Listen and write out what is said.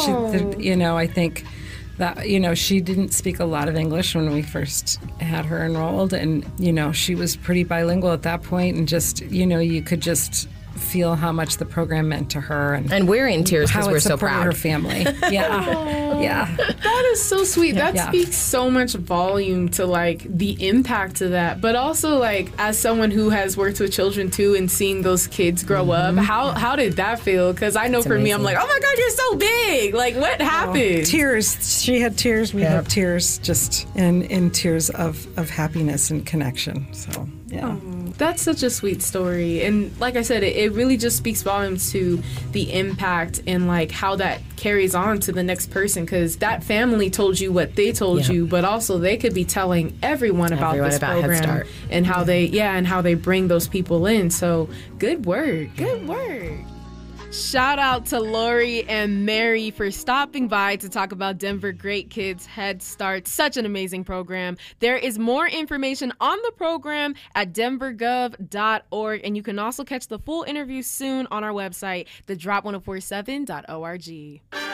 I think that, she didn't speak a lot of English when we first had her enrolled. And, she was pretty bilingual at that point. And just, you could just feel how much the program meant to her. And we're in tears because we're so proud. Her family. Yeah. Yeah. That is so sweet. That speaks so much volume to, the impact of that. But also, as someone who has worked with children, too, and seeing those kids grow up, how did that feel? Because I know for me, I'm like, oh, my God, you're so big. What happened? Tears. She had tears. We have tears, just in tears of happiness and connection. So, yeah. Oh, that's such a sweet story. And like I said, it really just speaks volumes to the impact and how that carries on to the next person, because that family told you what they told you, but also they could be telling everyone about this program Head Start. And how they bring those people in. So good work. Shout out to Lori and Mary for stopping by to talk about Denver Great Kids Head Start. Such an amazing program. There is more information on the program at denvergov.org, and you can also catch the full interview soon on our website, thedrop1047.org.